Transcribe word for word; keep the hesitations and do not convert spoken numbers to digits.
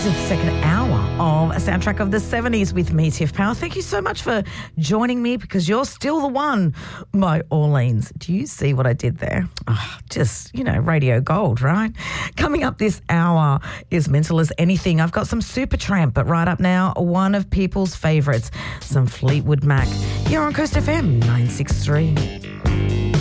the second hour of a soundtrack of the seventies with me, Tiff Power. Thank you so much for joining me because you're still the one, my Orleans. Do you see what I did there? Oh, just, you know, radio gold, right? Coming up this hour is Mental as Anything. I've got some Supertramp, but right up now, one of people's favourites, some Fleetwood Mac. Here on Coast F M nine six three.